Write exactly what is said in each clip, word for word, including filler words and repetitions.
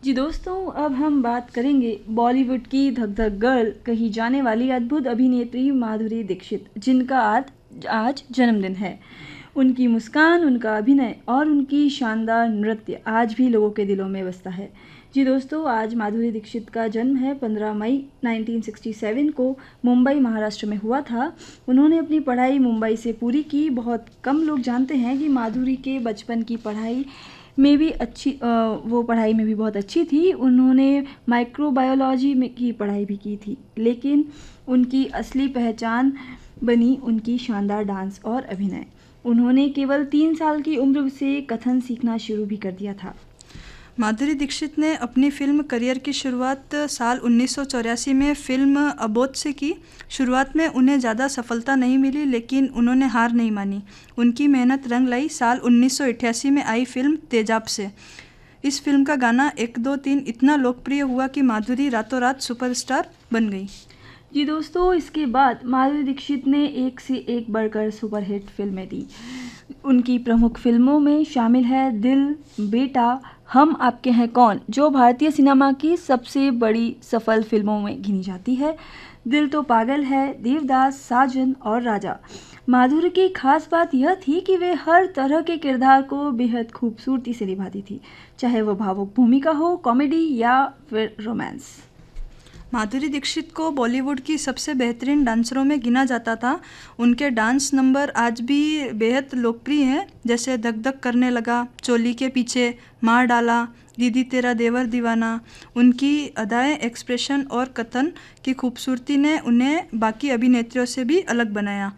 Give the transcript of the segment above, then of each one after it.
जी दोस्तों, अब हम बात करेंगे बॉलीवुड की धक धक गर्ल कही जाने वाली अद्भुत अभिनेत्री माधुरी दीक्षित, जिनका आज आज जन्मदिन है। उनकी मुस्कान, उनका अभिनय और उनकी शानदार नृत्य आज भी लोगों के दिलों में बसता है। जी दोस्तों, आज माधुरी दीक्षित का जन्म है पंद्रह मई उन्नीस सौ सरसठ को मुंबई महाराष्ट्र में हुआ था। उन्होंने अपनी पढ़ाई मुंबई से पूरी की। बहुत कम लोग जानते हैं कि माधुरी के बचपन की पढ़ाई में भी अच्छी वो पढ़ाई में भी बहुत अच्छी थी। उन्होंने माइक्रोबायोलॉजी में की पढ़ाई भी की थी, लेकिन उनकी असली पहचान बनी उनकी शानदार डांस और अभिनय। उन्होंने केवल तीन साल की उम्र से कथन सीखना शुरू भी कर दिया था। माधुरी दीक्षित ने अपनी फिल्म करियर की शुरुआत साल उन्नीस सौ चौरासी में फिल्म अबोध से की। शुरुआत में उन्हें ज़्यादा सफलता नहीं मिली, लेकिन उन्होंने हार नहीं मानी। उनकी मेहनत रंग लाई साल उन्नीस सौ अट्ठासी में आई फिल्म तेजाब से। इस फिल्म का गाना एक दो तीन इतना लोकप्रिय हुआ कि माधुरी रातों रात सुपरस्टार बन गई। जी दोस्तों, इसके बाद माधुरी दीक्षित ने एक से एक बढ़कर सुपरहिट फिल्में दी। उनकी प्रमुख फिल्मों में शामिल है दिल, बेटा, हम आपके हैं कौन, जो भारतीय सिनेमा की सबसे बड़ी सफल फिल्मों में गिनी जाती है। दिल तो पागल है, देवदास, साजन और राजा। माधुरी की खास बात यह थी कि वे हर तरह के किरदार को बेहद खूबसूरती से निभाती थी, चाहे वह भावुक भूमिका हो, कॉमेडी या फिर रोमांस। माधुरी दीक्षित को बॉलीवुड की सबसे बेहतरीन डांसरों में गिना जाता था। उनके डांस नंबर आज भी बेहद लोकप्रिय हैं, जैसे धक धक करने लगा, चोली के पीछे, मार डाला, दीदी तेरा देवर दीवाना। उनकी अदाएं, एक्सप्रेशन और कथन की खूबसूरती ने उन्हें बाकी अभिनेत्रियों से भी अलग बनाया।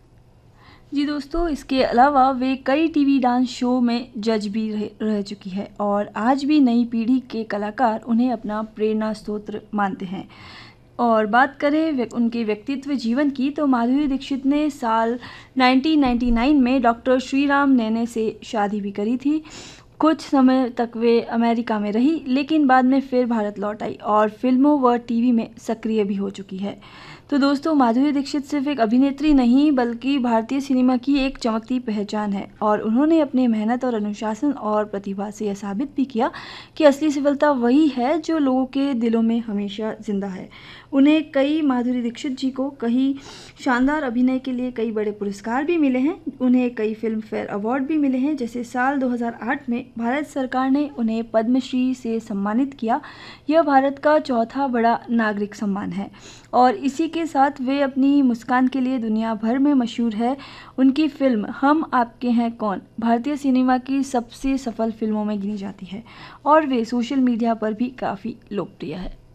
जी दोस्तों, इसके अलावा वे कई टीवी डांस शो में जज भी रह, रह चुकी है और आज भी नई पीढ़ी के कलाकार उन्हें अपना प्रेरणा स्रोत मानते हैं। और बात करें उनके व्यक्तित्व जीवन की, तो माधुरी दीक्षित ने साल उन्नीस सौ निन्यानवे में डॉक्टर श्रीराम नैने से शादी भी करी थी। कुछ समय तक वे अमेरिका में रही, लेकिन बाद में फिर भारत लौट आई और फिल्मों व टीवी में सक्रिय भी हो चुकी है। तो दोस्तों, माधुरी दीक्षित सिर्फ एक अभिनेत्री नहीं बल्कि भारतीय सिनेमा की एक चमकती पहचान है और उन्होंने अपनी मेहनत और अनुशासन और प्रतिभा से यह साबित भी किया कि असली सफलता वही है जो लोगों के दिलों में हमेशा जिंदा है। उन्हें कई माधुरी दीक्षित जी को कई शानदार अभिनय के लिए कई बड़े पुरस्कार भी मिले हैं। उन्हें कई फिल्म फेयर अवार्ड भी मिले हैं, जैसे साल दो हज़ार आठ में भारत सरकार ने उन्हें पद्मश्री से सम्मानित किया। यह भारत का चौथा बड़ा नागरिक सम्मान है और इसी के साथ वे अपनी मुस्कान के लिए दुनिया भर में मशहूर है। उनकी फिल्म हम आपके हैं कौन भारतीय सिनेमा की सबसे सफल फिल्मों में गिनी जाती है और वे सोशल मीडिया पर भी काफ़ी लोकप्रिय है।